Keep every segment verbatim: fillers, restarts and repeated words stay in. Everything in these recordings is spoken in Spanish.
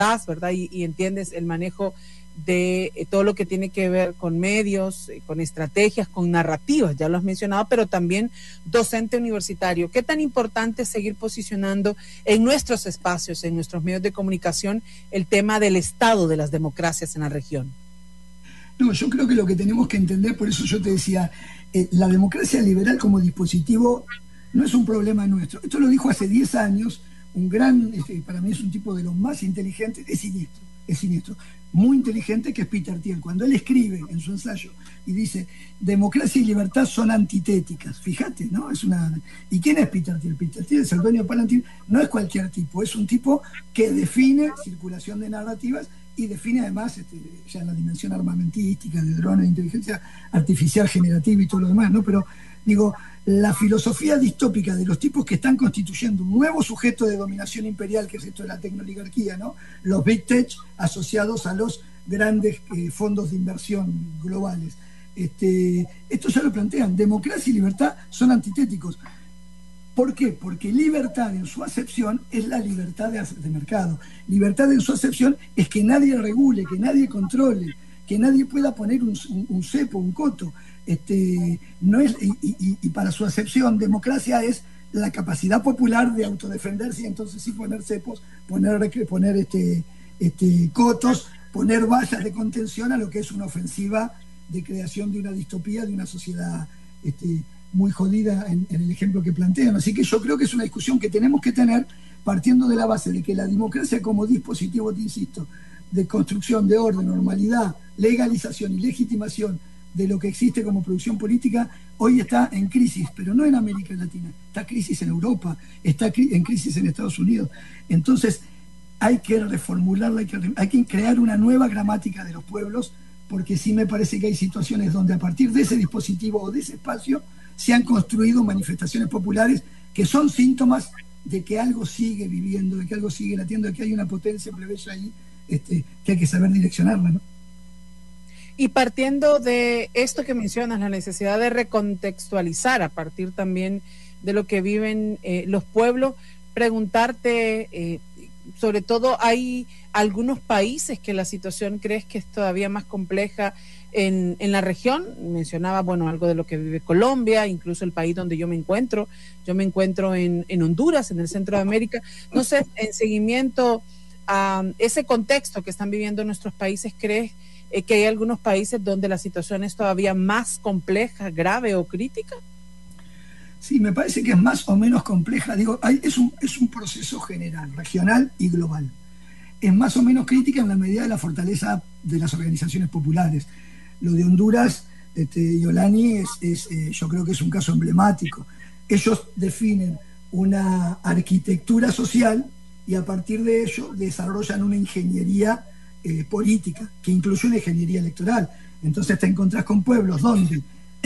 ¿verdad? Y, y entiendes el manejo de eh, todo lo que tiene que ver con medios, eh, con estrategias, con narrativas, ya lo has mencionado, pero también docente universitario. ¿Qué tan importante es seguir posicionando en nuestros espacios, en nuestros medios de comunicación, el tema del estado de las democracias en la región? No, yo creo que lo que tenemos que entender, por eso yo te decía, eh, la democracia liberal como dispositivo no es un problema nuestro. Esto lo dijo hace diez años un gran, este, para mí es un tipo de los más inteligentes, es siniestro, es siniestro, muy inteligente, que es Peter Thiel. Cuando él escribe en su ensayo y dice, democracia y libertad son antitéticas, fíjate, ¿no? Es una... ¿Y quién es Peter Thiel? Peter Thiel es el dueño de Palantir, no es cualquier tipo, es un tipo que define circulación de narrativas y define además este, ya la dimensión armamentística de drones, de inteligencia artificial generativa y todo lo demás, ¿no? Pero digo, la filosofía distópica de los tipos que están constituyendo un nuevo sujeto de dominación imperial, que es esto de la tecnoligarquía, ¿no? Los big tech asociados a los grandes eh, fondos de inversión globales. Este, esto ya lo plantean, democracia y libertad son antitéticos. ¿Por qué? Porque libertad en su acepción es la libertad de, de mercado. Libertad en su acepción es que nadie regule, que nadie controle, que nadie pueda poner un, un, un cepo, un coto. Este, no es, y, y, y para su acepción, democracia es la capacidad popular de autodefenderse y entonces sí poner cepos, poner, poner este, este, cotos, poner vallas de contención a lo que es una ofensiva de creación de una distopía, de una sociedad este, muy jodida en, en el ejemplo que plantean. Así que yo creo que es una discusión que tenemos que tener partiendo de la base de que la democracia como dispositivo, te insisto, de construcción de orden, normalidad, legalización y legitimación de lo que existe como producción política, hoy está en crisis, pero no en América Latina, está en crisis en Europa, está en crisis en Estados Unidos. Entonces hay que reformularla, hay que, hay que crear una nueva gramática de los pueblos, porque sí me parece que hay situaciones donde a partir de ese dispositivo o de ese espacio se han construido manifestaciones populares que son síntomas de que algo sigue viviendo, de que algo sigue latiendo, de que hay una potencia plebeya ahí, este, que hay que saber direccionarla, ¿no? Y partiendo de esto que mencionas, la necesidad de recontextualizar a partir también de lo que viven eh, los pueblos, preguntarte, eh, sobre todo hay algunos países que la situación crees que es todavía más compleja en, en la región. Mencionaba, bueno, algo de lo que vive Colombia, incluso el país donde yo me encuentro. Yo me encuentro en, en Honduras, en el centro de América. No sé, en seguimiento a ese contexto que están viviendo nuestros países, ¿crees eh, que hay algunos países donde la situación es todavía más compleja, grave o crítica? Sí, me parece que es más o menos compleja. Digo, hay, es, un, es un proceso general, regional y global. Es más o menos crítica en la medida de la fortaleza de las organizaciones populares. Lo de Honduras, este, Yolani, es, es, eh, yo creo que es un caso emblemático. Ellos definen una arquitectura social y a partir de ello desarrollan una ingeniería eh, política, que incluye una ingeniería electoral. Entonces te encontrás con pueblos donde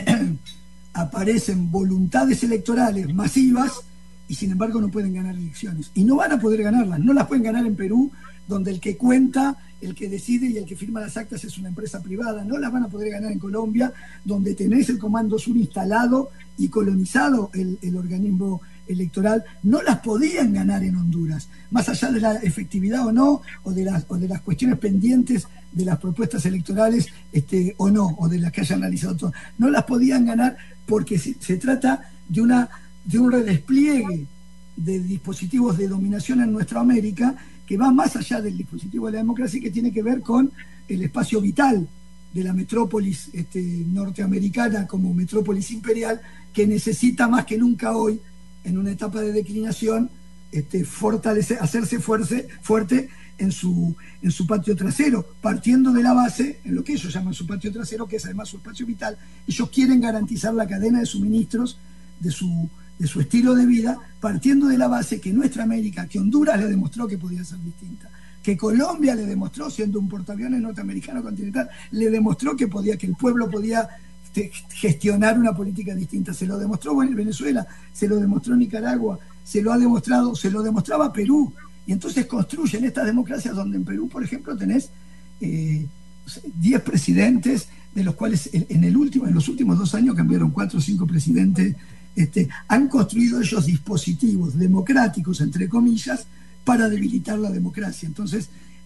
aparecen voluntades electorales masivas y sin embargo no pueden ganar elecciones. Y no van a poder ganarlas, no las pueden ganar en Perú, donde el que cuenta, el que decide y el que firma las actas es una empresa privada. No las van a poder ganar en Colombia, donde tenés el Comando Sur instalado y colonizado el, el organismo electoral. No las podían ganar en Honduras, más allá de la efectividad o no, o de las, o de las cuestiones pendientes de las propuestas electorales este, o no, o de las que haya analizado todo. No las podían ganar porque se, se trata de, una, de un redespliegue de dispositivos de dominación en nuestra América que va más allá del dispositivo de la democracia y que tiene que ver con el espacio vital de la metrópolis este, norteamericana como metrópolis imperial, que necesita más que nunca hoy, en una etapa de declinación, este, fortalecer, hacerse fuerte, fuerte en su, en su patio trasero, partiendo de la base, en lo que ellos llaman su patio trasero, que es además su espacio vital. Ellos quieren garantizar la cadena de suministros de su, de su estilo de vida, partiendo de la base que nuestra América, que Honduras le demostró que podía ser distinta, que Colombia le demostró, siendo un portaaviones norteamericano continental, le demostró que podía, que el pueblo podía gestionar una política distinta. Se lo demostró en Venezuela, se lo demostró en Nicaragua, se lo ha demostrado, se lo demostraba Perú. Y entonces construyen estas democracias donde en Perú, por ejemplo, tenés eh, diez presidentes, de los cuales en, el último, en los últimos dos años cambiaron cuatro o cinco presidentes. Este, han construido ellos dispositivos democráticos, entre comillas, para debilitar la democracia. Entonces,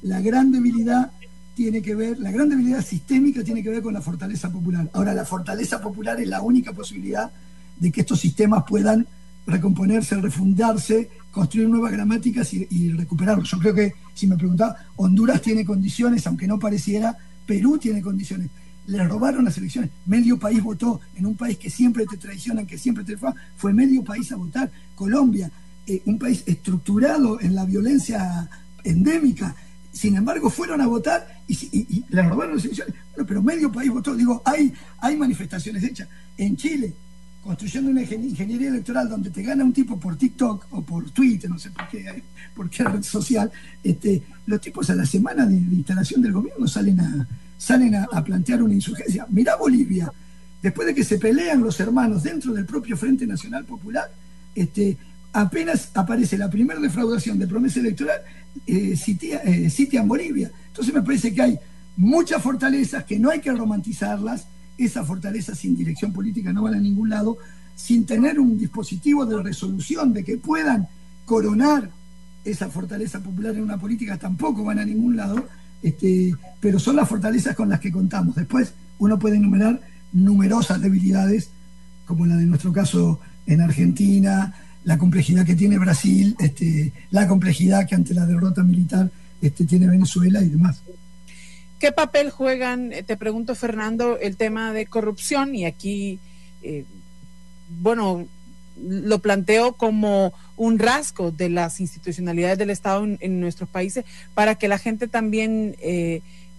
la gran debilidad tiene que ver, la gran debilidad sistémica tiene que ver con la fortaleza popular. Ahora, la fortaleza popular es la única posibilidad de que estos sistemas puedan recomponerse, refundarse, construir nuevas gramáticas y, y recuperarlos. Yo creo que, si me preguntaba, Honduras tiene condiciones, aunque no pareciera, Perú tiene condiciones. Le robaron las elecciones, medio país votó, en un país que siempre te traicionan, que siempre te fue, fue medio país a votar. Colombia, eh, un país estructurado en la violencia endémica, sin embargo fueron a votar y, y, y le robaron las elecciones. Bueno, pero medio país votó. Digo, hay, hay manifestaciones hechas. En Chile, construyendo una ingeniería electoral donde te gana un tipo por TikTok o por Twitter, no sé por qué, por qué red social, este, los tipos a la semana de, de instalación del gobierno salen a salen a, a plantear una insurgencia. Mirá Bolivia, después de que se pelean los hermanos dentro del propio Frente Nacional Popular, este, apenas aparece la primera defraudación de promesa electoral, eh, sitia, eh, sitian Bolivia. Entonces me parece que hay muchas fortalezas que no hay que romantizarlas. Esas fortalezas sin dirección política no van a ningún lado, sin tener un dispositivo de resolución de que puedan coronar esa fortaleza popular en una política, tampoco van a ningún lado. Este, pero son las fortalezas con las que contamos. Después uno puede enumerar numerosas debilidades, como la de nuestro caso en Argentina, la complejidad que tiene Brasil, este, la complejidad que ante la derrota militar este, tiene Venezuela y demás. ¿Qué papel juegan, te pregunto Fernando, el tema de corrupción? Y aquí, eh, bueno, lo planteo como un rasgo de las institucionalidades del Estado en, en nuestros países, para que la gente también eh,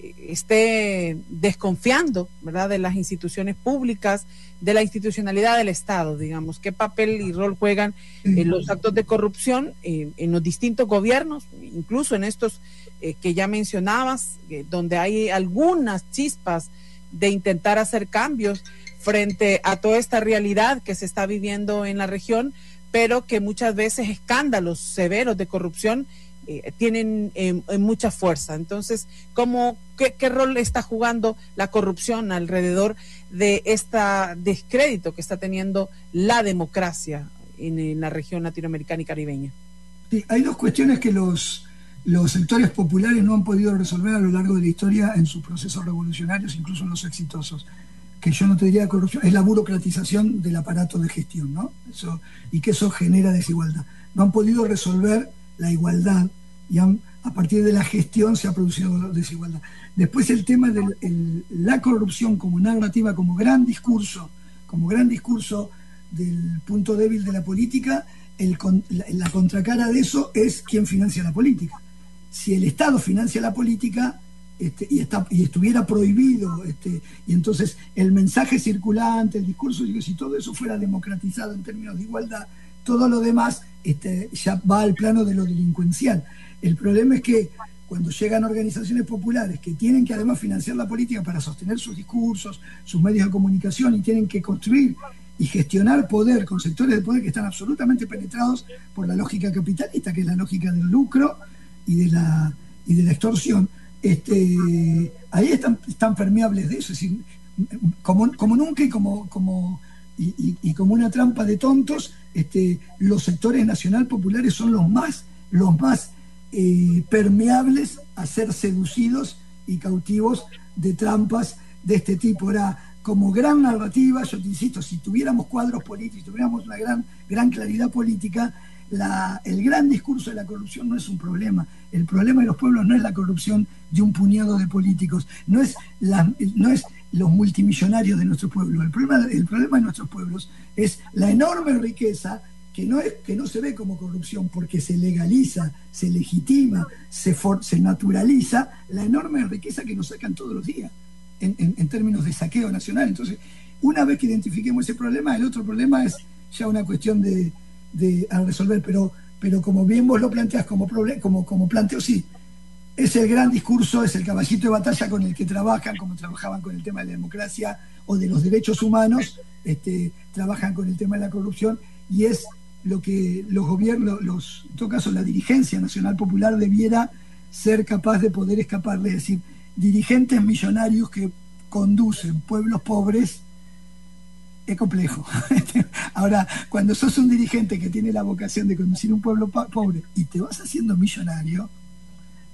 esté desconfiando, ¿verdad?, de las instituciones públicas, de la institucionalidad del Estado, digamos. ¿Qué papel y rol juegan eh, los actos de corrupción eh, en los distintos gobiernos, incluso en estos eh, que ya mencionabas, eh, donde hay algunas chispas de intentar hacer cambios frente a toda esta realidad que se está viviendo en la región, pero que muchas veces escándalos severos de corrupción eh, tienen eh, mucha fuerza? Entonces, ¿cómo, qué, qué rol está jugando la corrupción alrededor de este descrédito que está teniendo la democracia en, en la región latinoamericana y caribeña? Sí, hay dos cuestiones que los, los sectores populares no han podido resolver a lo largo de la historia en sus procesos revolucionarios, incluso en los exitosos, que yo no te diría corrupción, es la burocratización del aparato de gestión, ¿no? Eso, y que eso genera desigualdad. No han podido resolver la igualdad y han, a partir de la gestión se ha producido desigualdad. Después el tema de la corrupción como narrativa, como gran discurso, como gran discurso del punto débil de la política, el, la, la contracara de eso es quién financia la política. Si el Estado financia la política, Este, y, está, y estuviera prohibido, este, y entonces el mensaje circulante, el discurso, si todo eso fuera democratizado en términos de igualdad, todo lo demás este, ya va al plano de lo delincuencial. El problema es que cuando llegan organizaciones populares que tienen que además financiar la política para sostener sus discursos, sus medios de comunicación, y tienen que construir y gestionar poder con sectores de poder que están absolutamente penetrados por la lógica capitalista, que es la lógica del lucro y de la, y de la extorsión. Este, ahí están, están permeables de eso, es decir, como, como nunca y como, como, y, y, y como una trampa de tontos, este, los sectores nacional populares son los más, los más eh, permeables a ser seducidos y cautivos de trampas de este tipo. Era como gran narrativa, yo te insisto, si tuviéramos cuadros políticos, si tuviéramos una gran, gran claridad política, La, el gran discurso de la corrupción no es un problema. El problema de los pueblos no es la corrupción de un puñado de políticos, no es, la, no es los multimillonarios de nuestro pueblo. El problema, el problema de nuestros pueblos es la enorme riqueza que no, es, que no se ve como corrupción porque se legaliza, se legitima, se, for, se naturaliza la enorme riqueza que nos sacan todos los días en, en, en términos de saqueo nacional. Entonces, una vez que identifiquemos ese problema, el otro problema es ya una cuestión de De, a resolver, pero, pero como bien vos lo planteás como, como, como planteo, sí, es el gran discurso, es el caballito de batalla con el que trabajan, como trabajaban con el tema de la democracia o de los derechos humanos, este, trabajan con el tema de la corrupción, y es lo que los gobiernos, los, en todo caso la dirigencia nacional popular debiera ser capaz de poder escapar, es decir, dirigentes millonarios que conducen pueblos pobres. Es complejo. Ahora, cuando sos un dirigente que tiene la vocación de conducir un pueblo pobre y te vas haciendo millonario,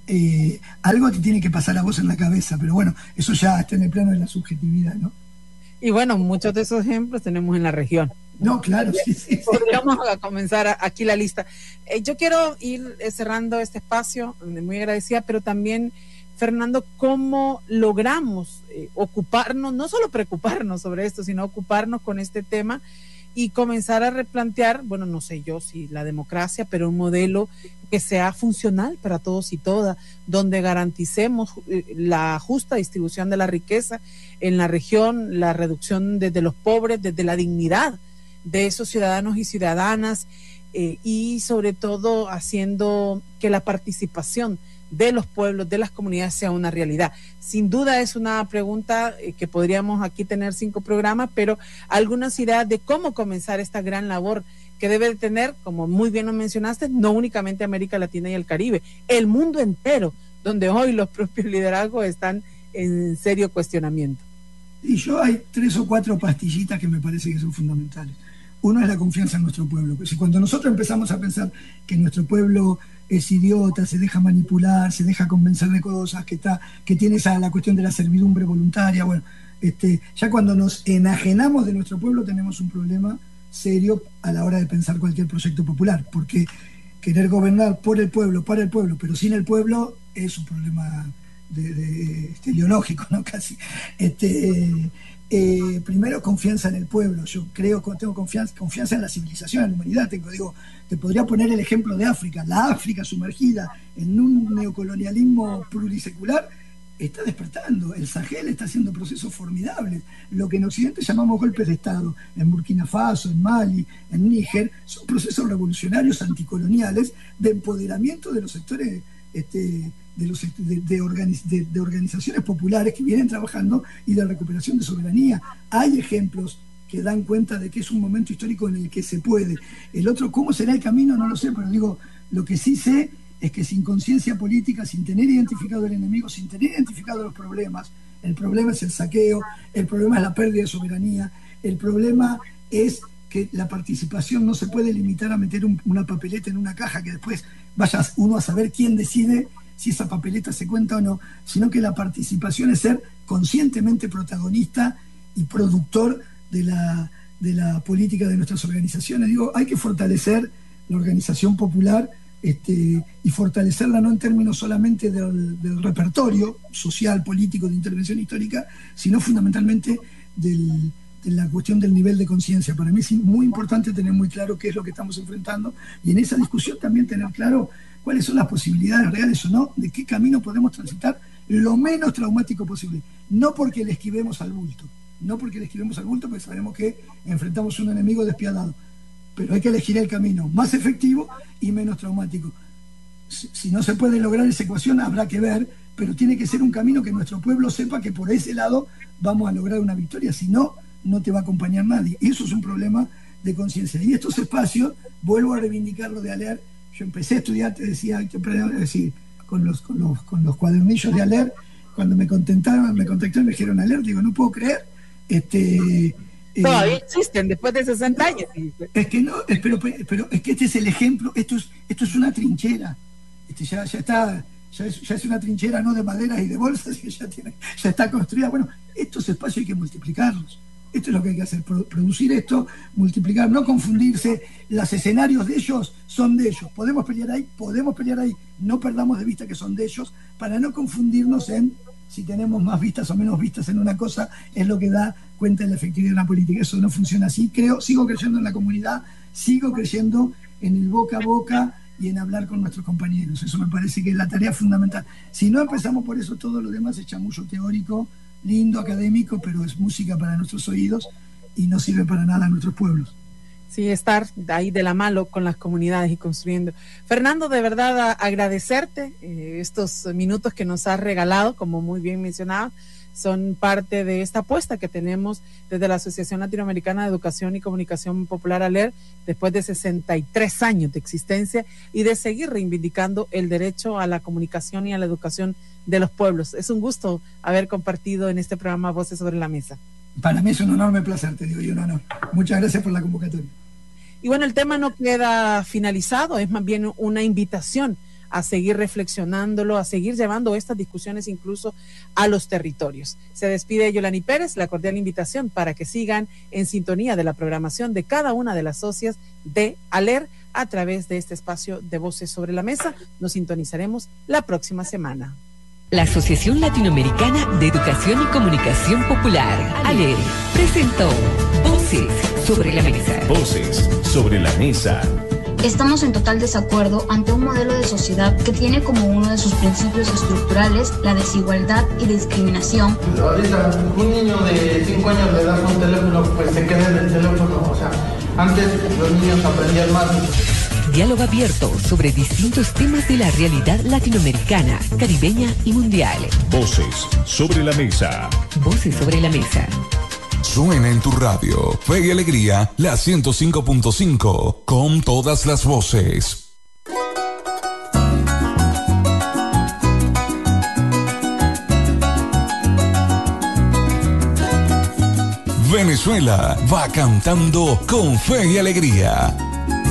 eh, algo te tiene que pasar a vos en la cabeza, pero bueno, eso ya está en el plano de la subjetividad, ¿no? Y bueno, muchos de esos ejemplos tenemos en la región. No, claro, sí, sí. Podríamos sí. comenzar aquí la lista. Eh, yo quiero ir cerrando este espacio, muy agradecida, pero también, Fernando, ¿cómo logramos eh, ocuparnos, no solo preocuparnos sobre esto, sino ocuparnos con este tema y comenzar a replantear, bueno, no sé yo si la democracia, pero un modelo que sea funcional para todos y todas, donde garanticemos la justa distribución de la riqueza en la región, la reducción desde los pobres, desde la dignidad de esos ciudadanos y ciudadanas, eh, y sobre todo haciendo que la participación de los pueblos, de las comunidades sea una realidad. Sin duda es una pregunta eh, que podríamos aquí tener cinco programas, pero algunas ideas de cómo comenzar esta gran labor que debe de tener, como muy bien lo mencionaste, no únicamente América Latina y el Caribe, el mundo entero, donde hoy los propios liderazgos están en serio cuestionamiento. Y yo hay tres o cuatro pastillitas que me parece que son fundamentales. Uno es la confianza en nuestro pueblo. Si cuando nosotros empezamos a pensar que nuestro pueblo es idiota, se deja manipular, se deja convencer de cosas, que está, que tiene esa la cuestión de la servidumbre voluntaria, bueno, este, ya cuando nos enajenamos de nuestro pueblo tenemos un problema serio a la hora de pensar cualquier proyecto popular, porque querer gobernar por el pueblo, para el pueblo, pero sin el pueblo es un problema de, de, este, ideológico, ¿no? Casi. Este, eh, eh, primero, confianza en el pueblo. Yo creo, tengo confianza, confianza en la civilización, en la humanidad. Tengo, digo, te podría poner el ejemplo de África. La África sumergida en un neocolonialismo plurisecular está despertando. El Sahel está haciendo procesos formidables. Lo que en Occidente llamamos golpes de Estado, en Burkina Faso, en Mali, en Níger, son procesos revolucionarios anticoloniales de empoderamiento de los sectores este, de, los, de, de, organiz, de, de organizaciones populares que vienen trabajando y de recuperación de soberanía. Hay ejemplos que dan cuenta de que es un momento histórico en el que se puede. El otro, ¿cómo será el camino? No lo sé, pero digo, lo que sí sé es que sin conciencia política, sin tener identificado el enemigo, sin tener identificado los problemas, el problema es el saqueo, el problema es la pérdida de soberanía, el problema es que la participación no se puede limitar a meter un, una papeleta en una caja que después vaya uno a saber quién decide si esa papeleta se cuenta o no, sino que la participación es ser conscientemente protagonista y productor de la, de la política de nuestras organizaciones. Digo, hay que fortalecer la organización popular este, y fortalecerla no en términos solamente del, del repertorio social, político, de intervención histórica, sino fundamentalmente del, de la cuestión del nivel de conciencia. Para mí es muy importante tener muy claro qué es lo que estamos enfrentando y en esa discusión también tener claro cuáles son las posibilidades reales o no, de qué camino podemos transitar lo menos traumático posible. No porque le esquivemos al bulto, no porque le esquivemos al bulto, porque sabemos que enfrentamos un enemigo despiadado, pero hay que elegir el camino más efectivo y menos traumático. Si, si no se puede lograr esa ecuación, habrá que ver, pero tiene que ser un camino que nuestro pueblo sepa que por ese lado vamos a lograr una victoria, si no, no te va a acompañar nadie. Y eso es un problema de conciencia. Y estos espacios, vuelvo a reivindicar lo de Aller. Yo empecé a estudiar, te decía, es decir, con los, con los, con los cuadernillos de Aller. Cuando me contentaron, me contactaron y me dijeron Aller, digo, no puedo creer. Este, Todavía eh, existen después de sesenta años. Es que no, es, pero, pero es que este es el ejemplo, esto es, esto es una trinchera. Este, ya, ya está, ya es, ya es una trinchera no de maderas y de bolsas, que ya tiene, ya está construida. Bueno, estos espacios hay que multiplicarlos. Esto es lo que hay que hacer, producir esto, multiplicar, no confundirse. Los escenarios de ellos son de ellos. Podemos pelear ahí, podemos pelear ahí. No perdamos de vista que son de ellos para no confundirnos en si tenemos más vistas o menos vistas en una cosa, es lo que da cuenta de la efectividad de una política. Eso no funciona así. Creo, sigo creyendo en la comunidad, sigo creyendo en el boca a boca y en hablar con nuestros compañeros. Eso me parece que es la tarea fundamental. Si no empezamos por eso, todo lo demás es chamullo teórico, lindo, académico, pero es música para nuestros oídos y no sirve para nada a nuestros pueblos. Sí, estar ahí de la mano con las comunidades y construyendo. Fernando, de verdad a, agradecerte eh, estos minutos que nos has regalado, como muy bien mencionaba, son parte de esta apuesta que tenemos desde la Asociación Latinoamericana de Educación y Comunicación Popular, ALER, después de sesenta y tres años de existencia y de seguir reivindicando el derecho a la comunicación y a la educación de los pueblos. Es un gusto haber compartido en este programa Voces sobre la Mesa. Para mí es un enorme placer, te digo, y un honor. Muchas gracias por la convocatoria. Y bueno, el tema no queda finalizado, es más bien una invitación a seguir reflexionándolo, a seguir llevando estas discusiones incluso a los territorios. Se despide Yolani Pérez, la cordial invitación para que sigan en sintonía de la programación de cada una de las socias de ALER a través de este espacio de Voces sobre la Mesa. Nos sintonizaremos la próxima semana. La Asociación Latinoamericana de Educación y Comunicación Popular, ALER, presentó Voces sobre la Mesa. Voces sobre la Mesa. Estamos en total desacuerdo ante un modelo de sociedad que tiene como uno de sus principios estructurales la desigualdad y discriminación. Ahorita un niño de cinco años le das un teléfono, pues se queda en el teléfono. O sea, antes los niños aprendían más. Diálogo abierto sobre distintos temas de la realidad latinoamericana, caribeña y mundial. Voces sobre la Mesa. Voces sobre la Mesa. Suena en tu radio. Fe y Alegría, la ciento cinco punto cinco, con todas las voces. Venezuela va cantando con Fe y Alegría.